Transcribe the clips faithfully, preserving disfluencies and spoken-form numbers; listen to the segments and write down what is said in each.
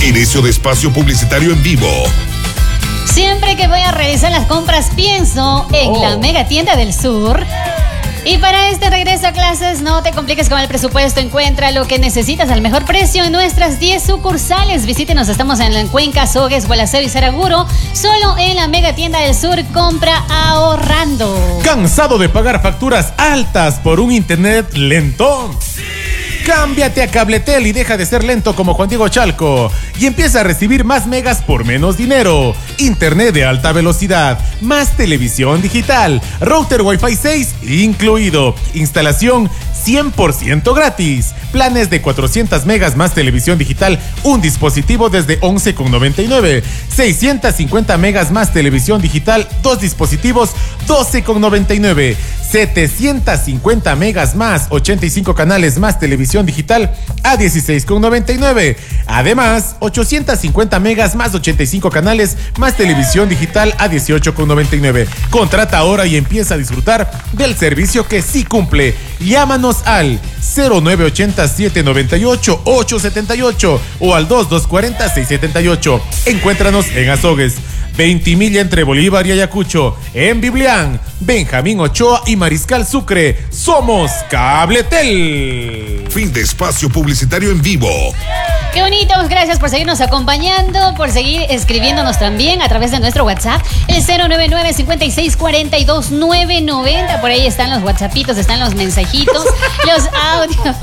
Inicio de espacio publicitario en vivo. Siempre que voy a realizar las compras pienso en oh. la Mega Tienda del Sur. Y para este regreso a clases, no te compliques con el presupuesto. Encuentra lo que necesitas al mejor precio en nuestras diez sucursales. Visítenos, estamos en la Cuenca, Sogues, Gualaceo y Saraguro. Solo en la Mega Tienda del Sur, compra ahorrando. ¿Cansado de pagar facturas altas por un internet lento? Cámbiate a Cabletel y deja de ser lento como Juan Diego Chalco y empieza a recibir más megas por menos dinero. Internet de alta velocidad, más televisión digital, router Wi-Fi seis incluido, instalación cien por ciento gratis, planes de cuatrocientas megas más televisión digital, un dispositivo desde once con noventa y nueve, seiscientas cincuenta megas más televisión digital, dos dispositivos doce con noventa y nueve, setecientas cincuenta megas más ochenta y cinco canales más televisión digital a dieciséis con noventa y nueve. Además, ochocientas cincuenta megas más ochenta y cinco canales más televisión digital a dieciocho con noventa y nueve. Contrata ahora y empieza a disfrutar del servicio que sí cumple. Llámanos al cero nueve ochenta siete noventa y ocho ocho setenta y ocho o al dos dos cuarenta seis setenta y ocho. Encuéntranos en Azogues, Ventimilla entre Bolívar y Ayacucho, en Biblián, Benjamín Ochoa y Mariscal Sucre. Somos Cabletel. Fin de espacio publicitario en vivo. Qué bonito, gracias por seguirnos acompañando, por seguir escribiéndonos también a través de nuestro WhatsApp, el cero nueve nueve cinco seis cuatro dos nueve nueve cero. Por ahí están los WhatsAppitos, están los mensajitos, los audios.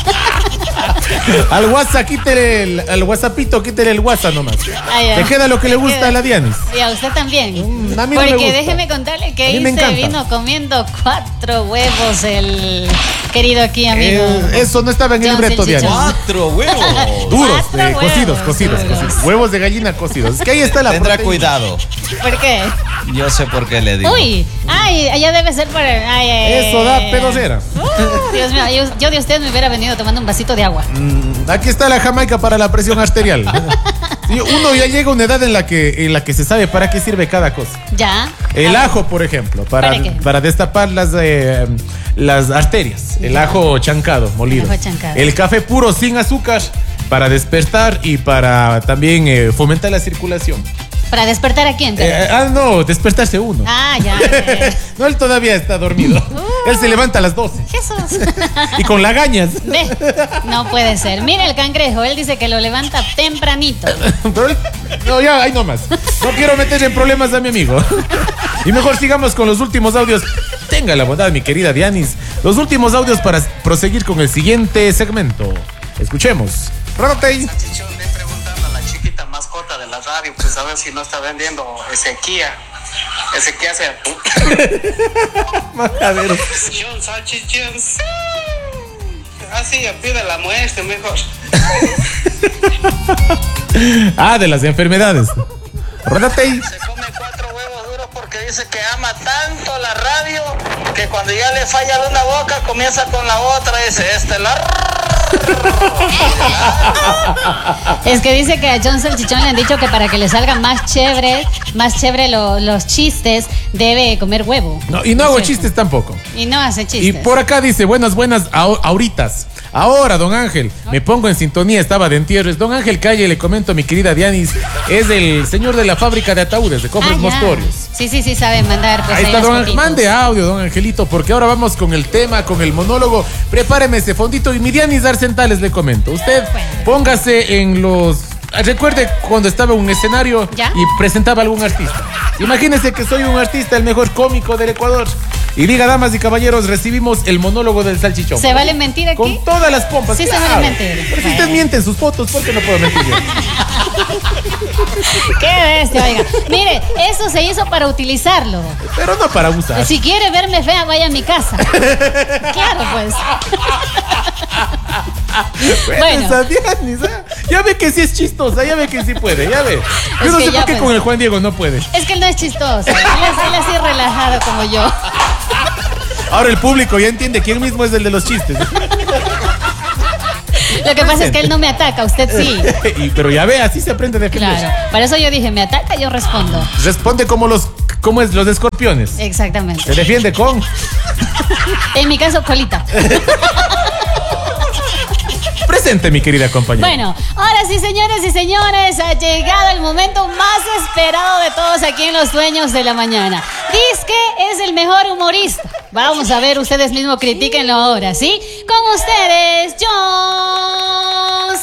Al WhatsApp, quítele el, al WhatsAppito, quítele el WhatsApp nomás. Ay, ya. Te queda lo que le gusta a la Dianis. Y a usted también. Mm, a mí Porque no me gusta. Déjeme contarle que a ahí se vino comiendo cuatro huevos el querido aquí amigo. Eh, eso no estaba en el libreto, Dianis. Cuatro huevos. Duros, Cuatro eh, huevos, cocidos, cocidos, duros. cocidos. Huevos de gallina cocidos. Es que ahí está la Tendrá proteína. cuidado. ¿Por qué? Yo sé por qué le digo. Uy, ay, allá debe ser por el, ay, ay, Eso da pedocera. Uh, Dios mío, yo, yo de usted me hubiera venido tomando un vasito de agua. Mm, aquí está la Jamaica para la presión arterial. Sí, uno ya llega a una edad en la que en la que se sabe para qué sirve cada cosa. Ya. El ajo, por ejemplo, para, ¿Para qué? para destapar las, eh, las arterias. El ajo chancado, molido. El ajo chancado. El café puro sin azúcar para despertar y para también eh, fomentar la circulación. ¿Para despertar a quién? Eh, ah, no, despertarse uno. Ah, ya. ya. No, él todavía está dormido. Uh, Él se levanta a las doce. Jesús. Y con lagañas. Ve, no puede ser. Mira el cangrejo, él dice que lo levanta tempranito. Pero él- no, ya, ahí nomás. No quiero meter en problemas a mi amigo. Y mejor sigamos con los últimos audios. Tenga la bondad, mi querida Dianis. Los últimos audios para proseguir con el siguiente segmento. Escuchemos. Rodotey. Salchichón, le preguntando a la chiquita mascota de la radio, pues a ver si no está vendiendo Ezequiel. Ezequiel hace. Majadero. Salchichón, salchichón, sí. Así ya pide la muestra mejor. Ah, de las enfermedades. Rodotey. Se come cuatro huevos duros porque dice que ama tanto la radio que cuando ya le falla una boca comienza con la otra y dice, este la... Es que dice que a John Salchichón le han dicho que para que le salga más chévere, más chévere lo- los chistes, debe comer huevo. No, y no hago chistes tampoco. Y no hace chistes. Y por acá dice, buenas, buenas, ahor- ahoritas. Ahora, don Ángel, me pongo en sintonía, estaba de entierres. Don Ángel Calle, le comento a mi querida Dianis, es el señor de la fábrica de ataúdes, de Cofres Ah, ya. Mostorios. Sí, sí, sí, sabe mandar. Pues, Ahí está, los don Ángel. fotitos. Mande audio, don Angelito, porque ahora vamos con el tema, con el monólogo. Prepáreme ese fondito y mi Dianis Arcentales le comento. Usted póngase en los... Recuerde cuando estaba en un escenario ¿Ya? y presentaba a algún artista. Imagínese que soy un artista, el mejor cómico del Ecuador. Y diga, damas y caballeros, recibimos el monólogo del salchichón. ¿Se vale mentir aquí? Con todas las pompas. Sí, se claro. vale mentir. Pero si usted Bueno. miente en sus fotos, ¿por qué no puedo mentir yo? Qué bestia, oiga. Mire, eso se hizo para utilizarlo. Pero no para abusar. Si quiere verme fea, vaya a mi casa. Claro, pues. Bueno, Bueno. esa Dianis, ¿eh? Ya ve que sí es chistosa, ya ve que sí puede, ya ve. Yo Es no que sé ya, por qué pues. con el Juan Diego no puede. Es que él no es chistoso. Él es, él es así relajado como yo. Ahora el público ya entiende quién mismo es el de los chistes. Lo que pasa es que él no me ataca, usted sí. Y- pero ya ve, así se aprende a defender. Claro. Para eso yo dije, me ataca, yo respondo. Responde como los, como es los escorpiones. Exactamente. Se defiende con. En mi caso, colita. Presente, mi querida compañera. Bueno, ahora sí, señores y señores, ha llegado el momento más esperado de todos aquí en Los Dueños de la Mañana. Dice que es el mejor humorista. Vamos a ver, ustedes mismos critíquenlo ahora, ¿sí? Con ustedes, John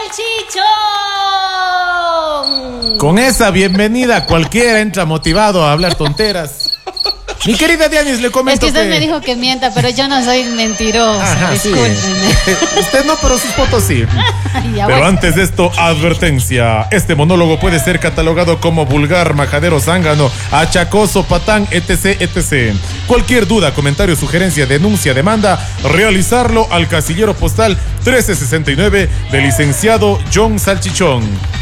Salchichón. Con esa bienvenida, cualquiera entra motivado a hablar tonteras. Mi querida Dianis, le comento Es que usted que... me dijo que mienta, pero yo no soy mentirosa. Ajá, sí. Discúlpeme. Usted no, pero sus fotos sí. Ya Pero voy. antes de esto, advertencia. Este monólogo puede ser catalogado como vulgar, majadero, zángano, achacoso, patán, etc, etcétera. Cualquier duda, comentario, sugerencia, denuncia, demanda, realizarlo al casillero postal trece sesenta y nueve del licenciado John Salchichón.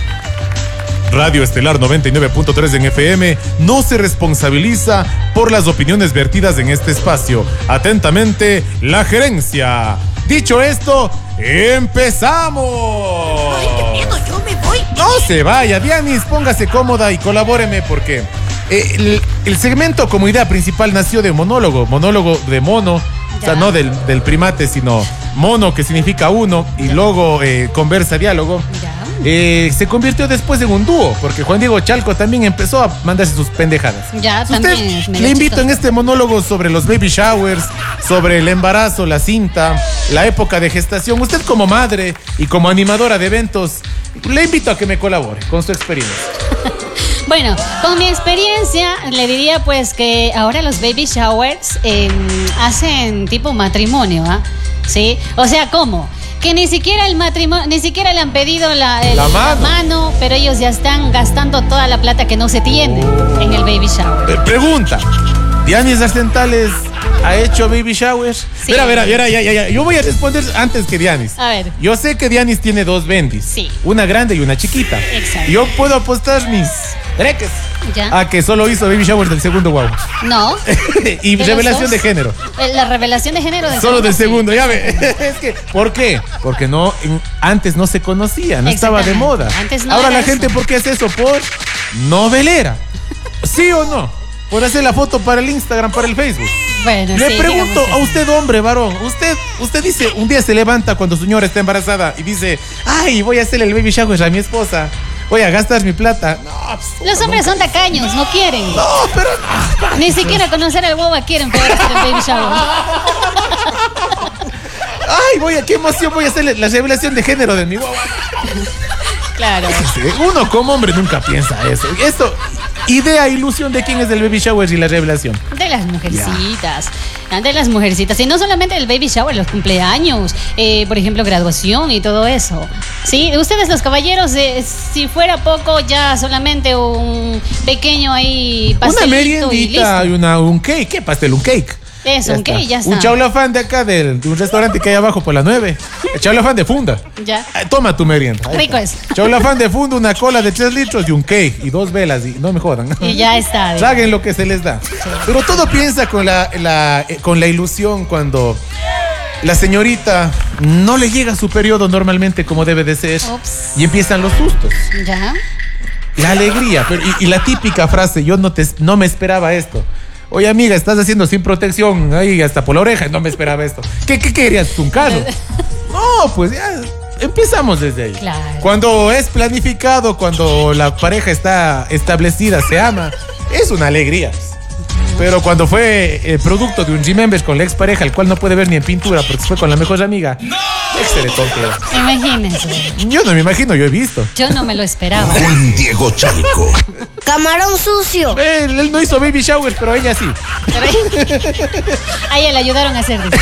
Radio Estelar noventa y nueve punto tres en F M no se responsabiliza por las opiniones vertidas en este espacio. Atentamente, la gerencia. Dicho esto, ¡empezamos! ¡Ay, qué miedo! ¡Yo me voy! No se vaya, Dianis, póngase cómoda y colabóreme porque eh, el, el segmento como idea principal nació de monólogo, monólogo de mono, ya. O sea, no del, del primate, sino mono, que significa uno, y luego eh, conversa, diálogo. Ya. Eh, se convirtió después en un dúo, porque Juan Diego Chalco también empezó a mandarse sus pendejadas. Ya, Usted, también es medio le invito chistoso. en este monólogo sobre los baby showers, sobre el embarazo, la cinta, la época de gestación. Usted como madre y como animadora de eventos, le invito a que me colabore con su experiencia. Bueno, con mi experiencia le diría pues que ahora los baby showers eh, hacen tipo matrimonio, ¿ah? ¿Sí? O sea, ¿cómo? Que ni siquiera el matrimonio, ni siquiera le han pedido la, el, la, mano. la mano, pero ellos ya están gastando toda la plata que no se tiene en el baby shower. Eh, pregunta, ¿Dianis Arcentales ha hecho baby showers? Sí. Mira, mira, mira, ya, ya, ya. Yo voy a responder antes que Dianis. A ver. Yo sé que Dianis tiene dos bendis. Sí. Una grande y una chiquita. Exacto. Yo puedo apostar mis treques ¿Ya? a que solo hizo baby showers del segundo guau. No. Y ¿De revelación los dos? de género. La revelación de género del Solo del sí. segundo, ya ve. Es que, ¿por qué? Porque no, en- antes no se conocía, no estaba de moda. Antes no Ahora era la eso. gente, ¿por qué hace eso? Por novelera. ¿Sí o no? Por hacer la foto para el Instagram, para el Facebook. Bueno, Le sí, pregunto digamos que a sí. usted, hombre, varón, usted, usted dice, un día se levanta cuando su señora está embarazada y dice, ay, voy a hacerle el baby shower a mi esposa, voy a gastar mi plata. No, pues, Los hombres son tacaños, no quieren. no, pero no. Ni siquiera conocer al guagua quieren poder hacer el baby shower. Ay, voy a, qué emoción, voy a hacerle la revelación de género de mi guagua. Claro. Uno como hombre nunca piensa eso. Esto, idea, ilusión de quién es el baby shower y la revelación. De las mujercitas. De las mujercitas. Y no solamente el baby shower, los cumpleaños, eh, por ejemplo, graduación y todo eso. Sí, ustedes los caballeros, eh, si fuera poco, ya solamente un pequeño ahí pastelito Una y meriendita y listo. una, un cake. ¿Qué pastel? Un cake. Eso, un está. cake, ya está. Un chaulafán de acá, del, de un restaurante que hay abajo por la nueve. El chaulafán de funda. Ya. Ah, toma tu merienda. Ahí Rico está. es. Chaulafán de funda, una cola de tres litros y un cake. Y dos velas. Y no me jodan. Y ya está. digamos. Traguen lo que se les da. Pero todo piensa con la, la, eh, con la ilusión cuando la señorita no le llega su periodo normalmente como debe de ser. Ups. Y empiezan los sustos. Ya. La alegría. Pero, y, y la típica frase, yo no, te, no me esperaba esto. Oye, amiga, estás haciendo sin protección, ahí hasta por la oreja, no me esperaba esto. ¿Qué, qué querías? ¿Un carro? No, pues ya empezamos desde ahí. Claro. Cuando es planificado, cuando la pareja está establecida, se ama, es una alegría. Pero cuando fue el producto de un G-Members con la expareja, el cual no puede ver ni en pintura porque fue con la mejor amiga, excelente tontera. Imagínense. Yo no me imagino, yo he visto. Yo no me lo esperaba. Juan Diego Chalco. ¡Camarón sucio! Él, él no hizo baby shower, pero ella sí. A ella le ayudaron a hacer. dice.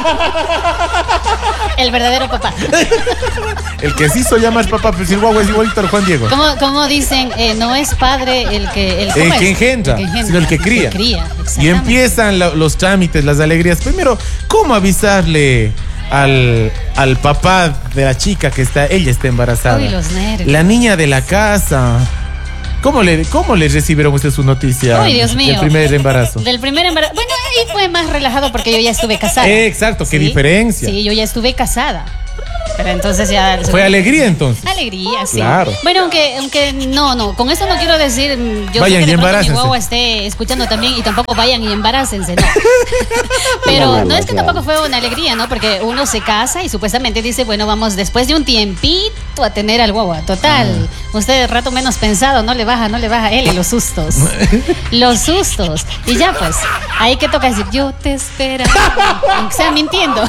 El verdadero papá. El que sí hizo llamar papá, pues el guagua es igualito al Juan Diego. Como, como dicen, eh, no es padre el que el, El ¿cómo es? que engendra, sino el que cría. El que cría, Y exactamente. empiezan la- los trámites, las alegrías. Primero, ¿cómo avisarle al, al papá de la chica que está, ella está embarazada? Uy, los nervios. La niña de la casa. ¿Cómo le, cómo le recibieron ustedes su noticia? Uy, Dios mío. Del primer embarazo. Del primer embarazo. Bueno, ahí fue más relajado porque yo ya estuve casada. Eh, exacto, qué diferencia. Sí, yo ya estuve casada. Pero entonces ya... Fue alegría entonces. Alegría, sí. Claro. Bueno, aunque, aunque no, no, con esto no quiero decir, yo Vayan sé que y de pronto mi embarácense. guagua esté escuchando también y tampoco vayan y embarácense, no. Pero no es que tampoco fue una alegría, ¿no? Porque uno se casa y supuestamente dice, bueno, vamos después de un tiempito a tener al guagua. Total, usted de rato menos pensado, no le baja, no le baja él y los sustos. Los sustos. Y ya pues, ahí que toca decir, yo te espero. Aunque sea mintiendo.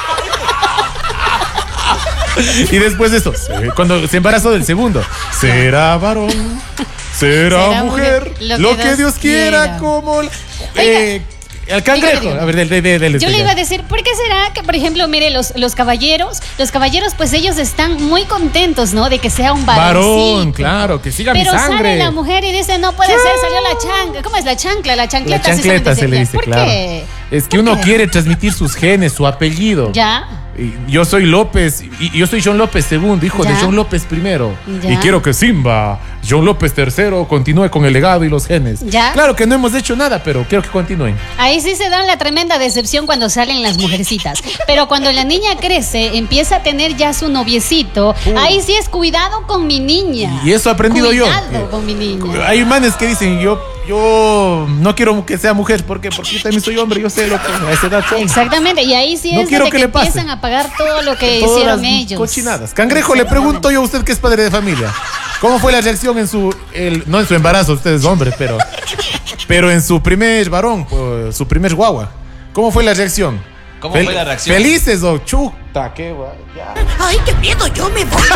Y después de eso, cuando se embarazó del segundo, será varón, será, Será mujer, mujer, lo que Dios quiera, quiera. como... Eh, el cangrejo. Dígame, dígame. A ver, del, del, del, del- Yo le iba a decir, ¿por qué será que, por ejemplo, mire, los, los caballeros, los caballeros, pues ellos están muy contentos, ¿no? De que sea un varoncito. varón, claro, que siga Pero mi sangre. sale la mujer y dice, no puede ser, salió la chancla. ¿Cómo es la chancla? La La chancleta. sí chancleta se le decía. dice, ¿Por claro. qué? Es que ¿Por uno qué? quiere transmitir sus genes, su apellido. Ya. Y yo soy López, y yo soy John López segundo, hijo Ya. de John López primero. Ya. Y quiero que Simba, John López tercero, continúe con el legado y los genes. Ya. Claro que no hemos hecho nada, pero quiero que continúen. Ahí sí se dan la tremenda decepción cuando salen las mujercitas. Pero cuando la niña crece, empieza a tener ya su noviecito, Uh. ahí sí es cuidado con mi niña. Y eso he aprendido yo. Cuidado con mi niña. Hay manes que dicen, yo, yo no quiero que sea mujer, ¿por qué? Porque yo también soy hombre, yo sé lo que a esa edad soy. Exactamente, y ahí sí No es quiero donde que que le pase. empiezan a pagar todo lo que Todas hicieron las ellos. cochinadas. Cangrejo, le pregunto yo a usted que es padre de familia. ¿Cómo fue la reacción en su, el, no en su embarazo, usted es hombre, pero, pero en su primer varón, pues, su primer guagua? ¿Cómo fue la reacción? ¿Cómo fue la reacción? ¿Felices o chuta? ¿Qué guay? Ya. Ay, qué miedo, yo me voy.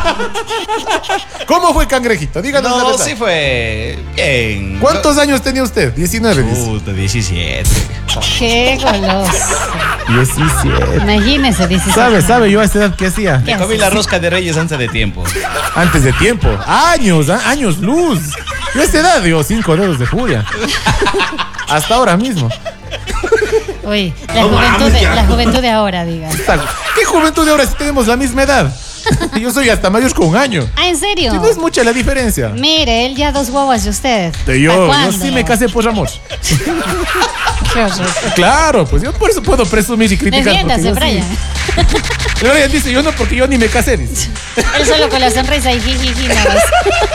¿Cómo fue, Cangrejito? Díganos la No, verdad. sí fue bien. ¿Cuántos años tenía usted? diecinueve. dice. Puta, diecisiete. Qué goloso. diecisiete. Imagínese, dice. ¿Sabe, sabe yo a esa edad qué hacía? ¿Qué Me comí haces? la rosca de Reyes antes de tiempo. Antes de tiempo. Años, a- años luz. Yo a esa edad digo cinco dedos de furia. Hasta ahora mismo. Uy, la juventud de, la juventud de ahora, diga. ¿Qué juventud de ahora si tenemos la misma edad? Yo soy hasta mayor con un año. Ah, ¿en serio? Sí, no es mucha la diferencia. Mire, él ya dos guaguas de usted. De yo, ¿Hasta yo cuándo? sí me casé por amor. Qué horror. Claro, pues yo por eso puedo presumir y criticar. Defiéndase, porque yo Brian. sí. Y Brian dice, yo no, porque yo ni me casé. Dice. Él solo con la sonrisa y jijiji nada más.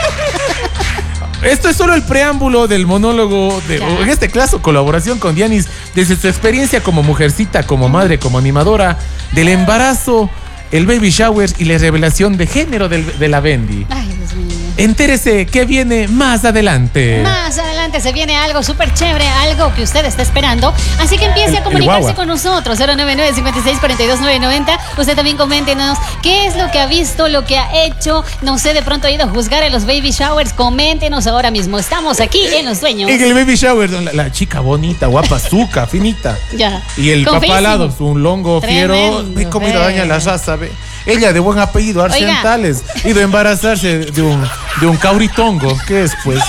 Esto es solo el preámbulo del monólogo, de, Ya. o en este caso, colaboración con Dianis, desde su experiencia como mujercita, como madre, como animadora, del embarazo, el baby shower y la revelación de género del- de la Bendy. Ay, Dios mío. Entérese qué viene más adelante. Más adelante se viene algo súper chévere, algo que usted está esperando. Así que empiece El- a el comunicarse guagua. con nosotros. cero nueve nueve, cinco seis, cuatro dos, nueve nueve cero. Usted también coméntenos qué es lo que ha visto, lo que ha hecho. No sé, de pronto ha ido a juzgar a los baby showers. Coméntenos ahora mismo. Estamos aquí en Los Sueños. En el baby shower, la, la chica bonita, guapa, azúcar, finita. Ya. Y el Con papá al lado, feísimo. un longo fiero. Tremendo, Ve cómo ve. daña la raza, ve. Ella de buen apellido, Arcentales. Ido a embarazarse de un, de un cauritongo. ¿Qué es, pues?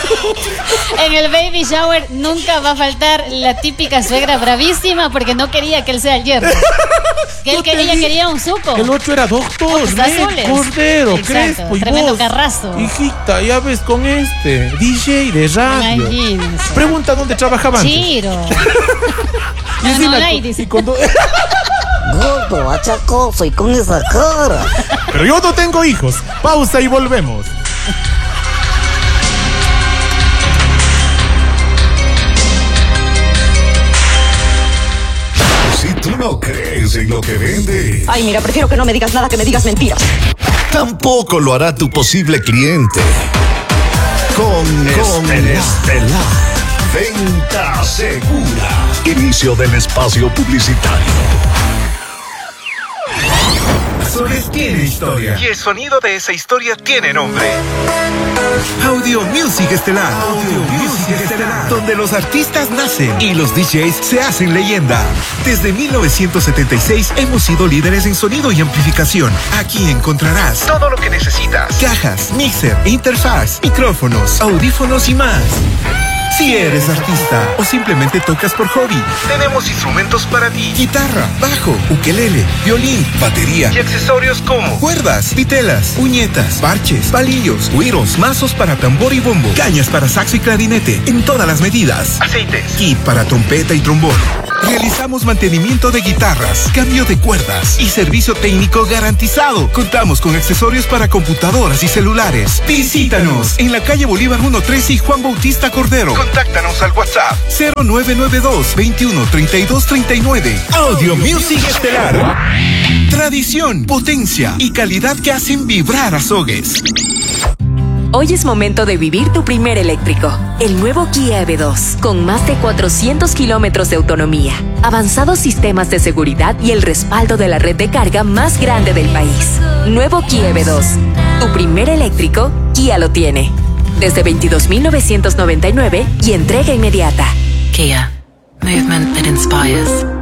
En el baby shower nunca va a faltar la típica suegra bravísima porque no quería que él sea el yerno. Que él Yo te quería, di- quería un suco. El otro era doctor, Ojos Ned azules. Cordero, Exacto, Crespo y tremendo vos. carrazo. Hijita, ya ves con este, D J de radio. Imagínense. Pregunta dónde trabajaba antes. Chiro. Y No, encima no, con- ahí dice. y con do- Gordo, achacoso y con esa cara. Pero yo no tengo hijos. Pausa y volvemos. Si tú no crees en lo que vende, Ay, mira, prefiero que no me digas nada, que me digas mentiras. tampoco lo hará tu posible cliente. Con, con Estelar. Venta segura. Inicio del espacio publicitario. Soles tiene historia. Y el sonido de esa historia tiene nombre. Audio Music Estelar. Audio Music Estelar. Donde los artistas nacen y los D Js se hacen leyenda. Desde mil novecientos setenta y seis hemos sido líderes en sonido y amplificación. Aquí encontrarás Todo lo que necesitas. cajas, mixer, interfaz, micrófonos, audífonos y más. Si eres artista o simplemente tocas por hobby, Tenemos instrumentos para ti guitarra, bajo, ukelele, violín, batería, y accesorios como cuerdas, vitelas, uñetas, parches, palillos, güiros, mazos para tambor y bombo, cañas para saxo y clarinete en todas las medidas, aceites, kit para trompeta y trombón. Realizamos mantenimiento de guitarras, cambio de cuerdas y servicio técnico garantizado. Contamos con accesorios para computadoras y celulares. Visítanos en la calle Bolívar ciento trece y Juan Bautista Cordero. Contáctanos al WhatsApp cero nueve nueve dos, veintiuno, treinta y dos, treinta y nueve. Audio Music Estelar. Tradición, potencia y calidad que hacen vibrar a Sogues. Hoy es momento de vivir tu primer eléctrico. El nuevo Kia E V dos, con más de cuatrocientos kilómetros de autonomía, avanzados sistemas de seguridad y el respaldo de la red de carga más grande del país. Nuevo Kia E V dos. Tu primer eléctrico, Kia lo tiene. Desde veintidós mil novecientos noventa y nueve y entrega inmediata. Kia. Movement that inspires.